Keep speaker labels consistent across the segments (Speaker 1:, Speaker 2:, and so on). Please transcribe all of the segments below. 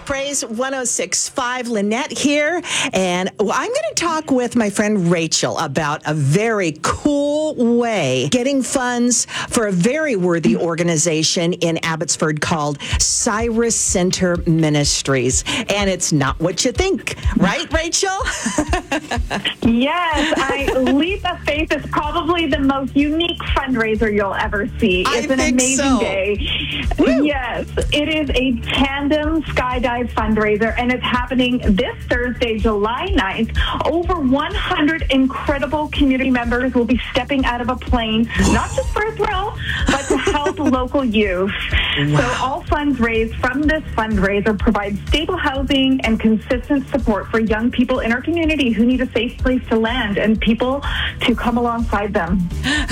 Speaker 1: Praise 106.5, Lynette here, and I'm going to talk with my friend Rachel about a very cool way getting funds for a very worthy organization in Abbotsford called Cyrus Center Ministries. And it's not what you think, right, Rachel?
Speaker 2: Yes, Leap of Faith is probably the most unique fundraiser you'll ever see. It's an amazing day.
Speaker 1: Woo.
Speaker 2: Yes, it is a tandem skydive fundraiser, and it's happening this Thursday, July 9th. Over 100 incredible community members will be stepping out of a plane, not just for a thrill, but to help local youth. Wow. So all funds raised from this fundraiser provide stable housing and consistent support for young people in our community who need a safe place to land and people to come alongside them.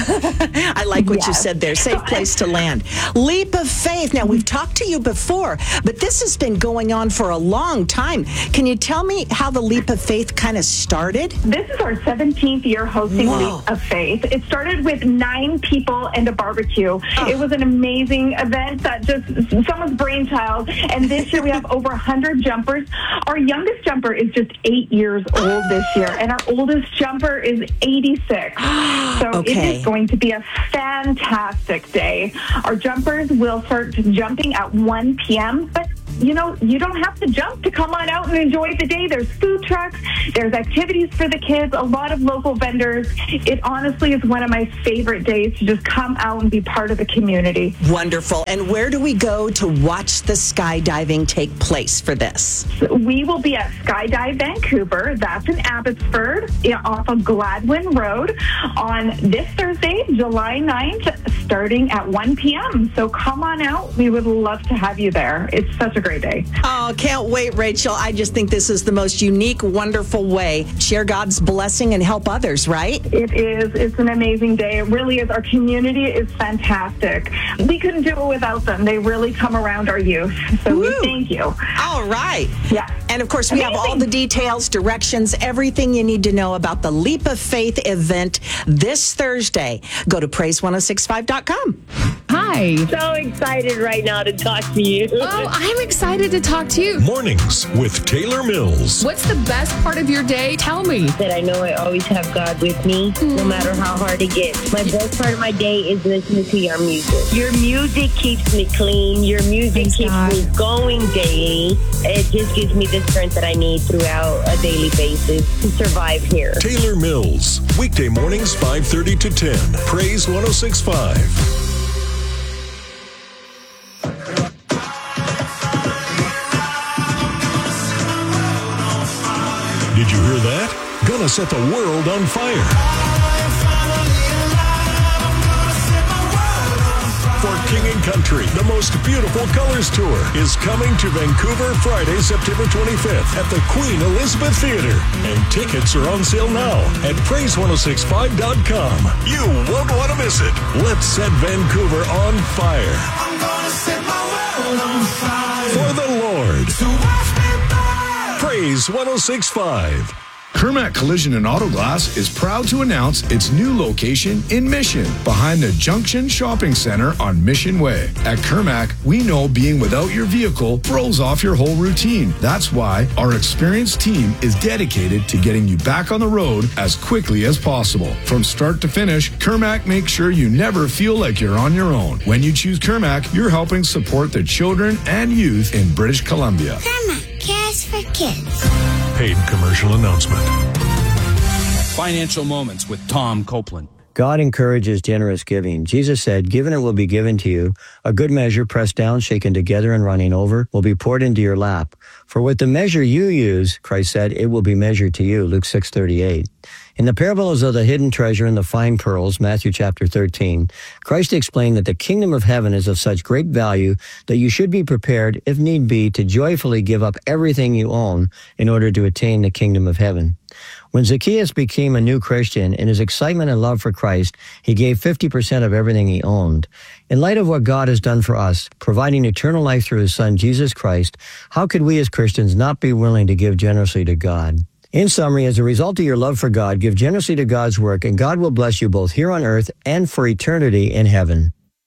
Speaker 1: I like what you said there, safe place to land. Leap of Faith. Now, we've talked to you before, but this has been going on for a long time. Can you tell me how the Leap of Faith kind of started?
Speaker 2: This is our 17th year hosting Leap of Faith. It started with 9 people and a barbecue. It was an amazing event that just someone's brainchild. And this year we have over 100 jumpers. Our youngest jumper is just 8 years old this year, and our oldest jumper is 86. So it is going to be a fantastic day. Our jumpers will start jumping at 1 p.m., but you know, you don't have to jump to come on out and enjoy the day. There's food trucks, there's activities for the kids, a lot of local vendors. It honestly is one of my favorite days to just come out and be part of the community.
Speaker 1: Wonderful. And where do we go to watch the skydiving take place for this?
Speaker 2: We will be at Skydive Vancouver. That's in Abbotsford, off of Gladwin Road, on this Thursday, July 9th, starting at 1 p.m. So come on out. We would love to have you there. It's such a great day.
Speaker 1: Oh, can't wait, Rachel. I just think this is the most unique, wonderful way. Share God's blessing and help others, right?
Speaker 2: It is. It's an amazing day. It really is. Our community is fantastic. We couldn't do it without them. They really come around our youth. So we thank you.
Speaker 1: All right.
Speaker 2: Yeah.
Speaker 1: And of course, we have all the details, directions, everything you need to know about the Leap of Faith event this Thursday. Go to praise1065.com.
Speaker 3: Hi.
Speaker 4: So excited right now to talk to you.
Speaker 3: Oh, I'm excited to talk to you.
Speaker 5: Mornings with Taylor Mills.
Speaker 3: What's the best part of your day? Tell me.
Speaker 4: That I know I always have God with me, no matter how hard it gets. My best part of my day is listening to your music. Your music keeps me clean. Your music keeps me going daily. It just gives me the strength that I need throughout a daily basis to survive here.
Speaker 5: Taylor Mills. Weekday mornings 5:30 to 10. Praise 106.5. Did you hear that? Gonna set the world on fire. For King and Country, the most beautiful colors tour is coming to Vancouver Friday, September 25th at the Queen Elizabeth Theatre. And tickets are on sale now at praise1065.com. You won't want to miss it. Let's set Vancouver on fire. I'm gonna set my world on fire. For the Lord. So watch me burn. Praise 106.5.
Speaker 6: Kermac Collision and Auto Glass is proud to announce its new location in Mission, behind the Junction Shopping Center on Mission Way. At Kermac, we know being without your vehicle throws off your whole routine. That's why our experienced team is dedicated to getting you back on the road as quickly as possible. From start to finish, Kermac makes sure you never feel like you're on your own. When you choose Kermac, you're helping support the children and youth in British Columbia.
Speaker 7: Kermac cares for kids.
Speaker 5: Paid commercial announcement.
Speaker 8: Financial Moments with Tom Copeland.
Speaker 9: God encourages generous giving. Jesus said, "Given it will be given to you. A good measure, pressed down, shaken together, and running over, will be poured into your lap. For with the measure you use," Christ said, "it will be measured to you." Luke 6:38. In the parables of the hidden treasure and the fine pearls, Matthew chapter 13, Christ explained that the kingdom of heaven is of such great value that you should be prepared, if need be, to joyfully give up everything you own in order to attain the kingdom of heaven. When Zacchaeus became a new Christian, in his excitement and love for Christ, he gave 50% of everything he owned. In light of what God has done for us, providing eternal life through his Son, Jesus Christ, how could we as Christians not be willing to give generously to God? In summary, as a result of your love for God, give generously to God's work, and God will bless you both here on earth and for eternity in heaven.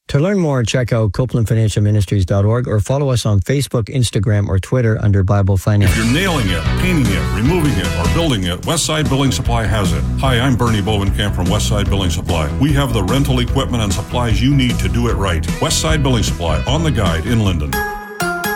Speaker 9: To learn more, check out CopelandFinancialMinistries.org or follow us on Facebook, Instagram, or Twitter under Bible Finance.
Speaker 10: If you're nailing it, painting it, removing it, or building it, Westside Building Supply has it. Hi, I'm Bernie Bovenkamp from Westside Building Supply. We have the rental equipment and supplies you need to do it right. Westside Building Supply, on the guide in Linden.